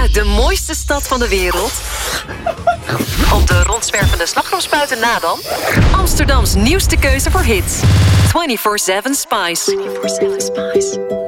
de mooiste stad van de wereld? Op de rondzwervende slagroomspuiten na dan? Amsterdams nieuwste keuze voor hits. 24/7 Spice. 24/7 Spice.